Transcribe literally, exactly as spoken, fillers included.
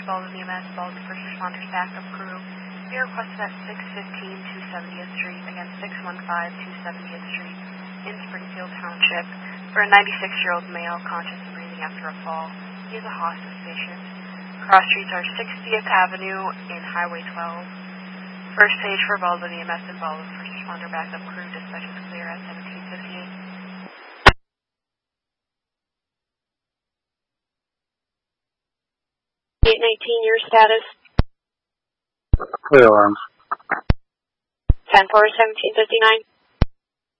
Baldwin E M S, Baldwin First Responders Backup Crew. We are requested at six fifteen two seventieth Street, again six one five two seventieth Street in Springfield Township, for a ninety-six-year-old male conscious and breathing after a fall. He is a hospice patient. Cross streets are sixtieth Avenue and Highway twelve. First page for Baldwin E M S and Baldwin First Responder Backup Crew. Dispatch is clear at seventeen fifty-eight. eight nineteen, your status? Clear arms. ten four, seventeen fifty-nine.